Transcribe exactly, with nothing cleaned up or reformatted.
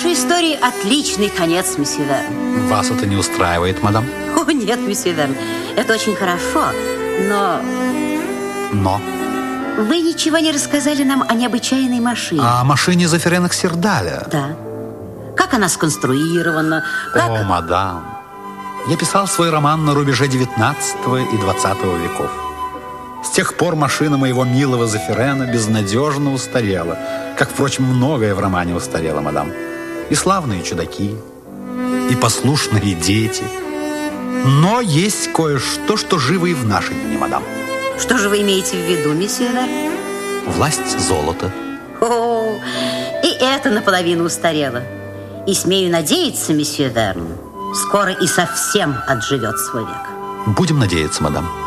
Вашей истории отличный конец, месье Верн. Вас это не устраивает, мадам? О, нет, месье Верн, это очень хорошо, но... Но? Вы ничего не рассказали нам о необычайной машине. О машине Зефирена Ксердаля? Да. Как она сконструирована? Как... О, мадам, я писал свой роман на рубеже девятнадцатого и двадцатого веков. С тех пор машина моего милого Зефирена безнадежно устарела, как, впрочем, многое в романе устарело, мадам. И славные чудаки, и послушные дети. Но есть кое-что, что живо и в наши дни, мадам. Что же вы имеете в виду, месье Верн? Власть золота. О, и это наполовину устарело. И смею надеяться, месье Верн, скоро и совсем отживет свой век. Будем надеяться, мадам.